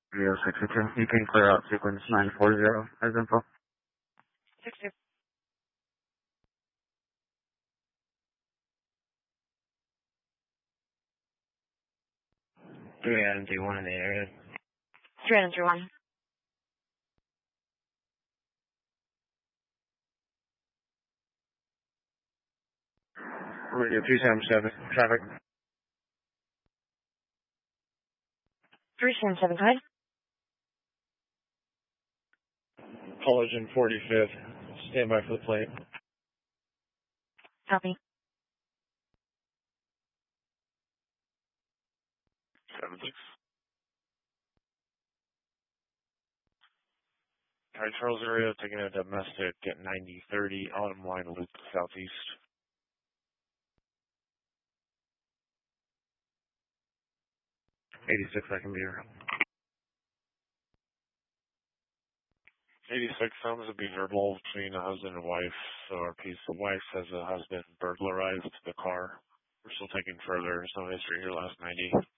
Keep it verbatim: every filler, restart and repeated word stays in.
zero six two. You can clear out sequence nine four zero as info. six two. three Adam three one in the area. three Adam three one. Radio three seven seven, traffic. three seven seven, go ahead. Collision forty-fifth. Stand by for the plate. Copy. seven six. Alright, Charles area, taking a domestic at ninety thirty, Autumn Line Loop Southeast. eighty-six, I can be here. eighty-six sounds to be verbal between a husband and wife. So our piece, the wife says the husband burglarized the car. We're still taking further. There's no history here last ninety.